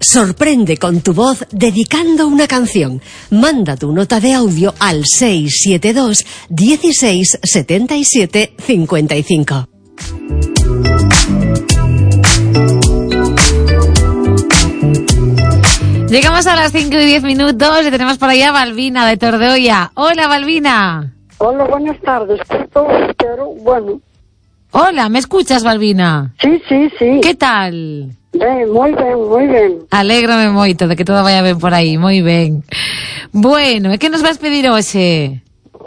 Sorprende con tu voz dedicando una canción. Manda tu nota de audio al 672 16 77 55. Llegamos a las 5:10 y tenemos por allá a Balbina de Tordeolla. Hola, Balbina. Hola, buenas tardes. Pero bueno. Hola, ¿me escuchas, Balbina? Sí. ¿Qué tal? Ben, moi ben. Alégrame moito de que todo vaya ben por aí, moi ben. Bueno, e que nos vas pedir hoxe?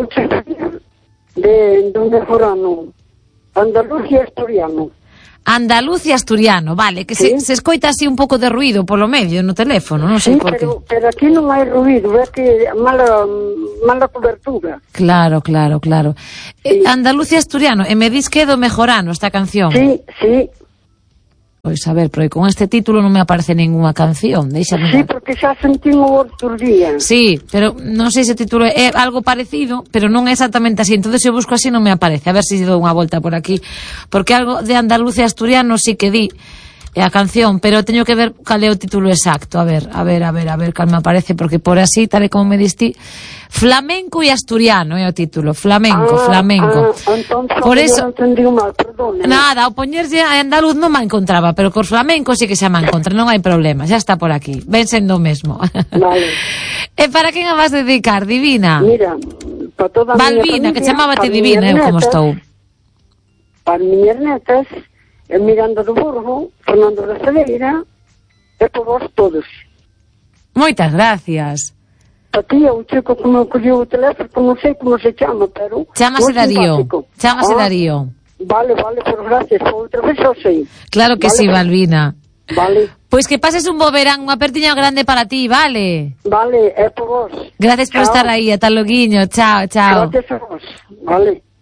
De mejorano. Andaluz e asturiano. Andaluz e asturiano, vale, que sí. se escoita así un pouco de ruido polo medio no teléfono, non sei por qué. Pero aquí non hai ruido, é que mala cobertura. Claro. Sí. Andaluz e asturiano, e me dis que é do Mejorano esta canción. Sí. Pois a ver, porque con este título non me aparece ninguna canción, déixame. Sí, porque xa sentimos outros días. Sí, pero non sei se título é algo parecido, pero non é exactamente así, entonces se eu busco así non me aparece, a ver se dou unha volta por aquí, porque algo de Andaluz e asturiano sí que di a canción, pero teño que ver cal é o título exacto, a ver cal me aparece, porque por así, tal e como me diste, flamenco e asturiano é o título, flamenco. Entonces, por eso entendí mal, perdón. Nada, ao poñerse a andaluz non me encontraba, pero cos flamenco sí que se me encontra, non hai problema, xa está por aquí, ven sendo o mesmo. Vale. E para quen a vas dedicar, Divina? Mira, para toda a Balbina, familia, que chamaba-te Divina, eu como estou. Para miñas netas, Miranda do Burgo, Fernando da Cedeira, e por vos todos. Moitas gracias. Para ti, o chico que me colleu o teléfono, non sei como se chama, pero... Chámase Darío. Darío. Vale, por gracias, por outra vez eu sei. Claro que vale, sí, Balbina. Vale. Pois que pases un bo verán, unha apertiña grande para ti, vale? Vale, é por vos. Gracias por estar aí, ata loguiño, chao. Gracias a vos, vale.